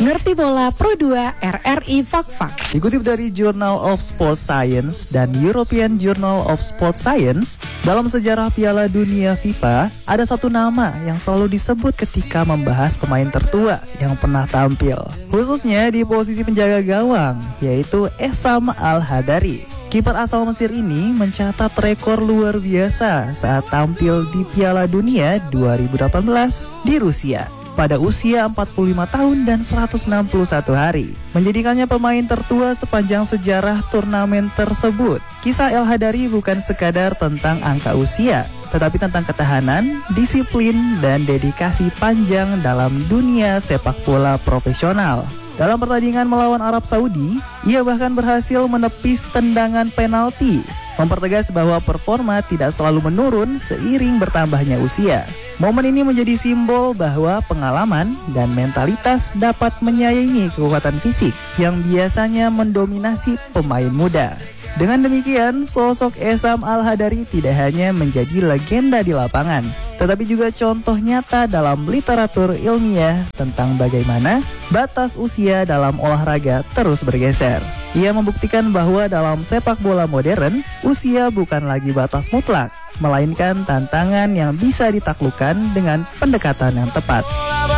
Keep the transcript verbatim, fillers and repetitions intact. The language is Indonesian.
Ngerti Bola Pro dua R R I Fakfak. Dikutip dari Journal of Sports Science dan European Journal of Sports Science, dalam sejarah Piala Dunia FIFA, ada satu nama yang selalu disebut ketika membahas pemain tertua yang pernah tampil, khususnya di posisi penjaga gawang, yaitu Essam Al-Hadary. Kiper asal Mesir ini mencatat rekor luar biasa saat tampil di Piala Dunia dua ribu delapan belas di Rusia pada usia empat puluh lima tahun dan seratus enam puluh satu hari, menjadikannya pemain tertua sepanjang sejarah turnamen tersebut. Kisah Al-Hadary bukan sekadar tentang angka usia, tetapi tentang ketahanan, disiplin, dan dedikasi panjang dalam dunia sepak bola profesional. Dalam pertandingan melawan Arab Saudi, ia bahkan berhasil menepis tendangan penalti, mempertegas bahwa performa tidak selalu menurun seiring bertambahnya usia. Momen ini menjadi simbol bahwa pengalaman dan mentalitas dapat menyaingi kekuatan fisik yang biasanya mendominasi pemain muda. Dengan demikian, sosok Essam Al-Hadary tidak hanya menjadi legenda di lapangan, tetapi juga contoh nyata dalam literatur ilmiah tentang bagaimana batas usia dalam olahraga terus bergeser. Ia membuktikan bahwa dalam sepak bola modern, usia bukan lagi batas mutlak, melainkan tantangan yang bisa ditaklukkan dengan pendekatan yang tepat.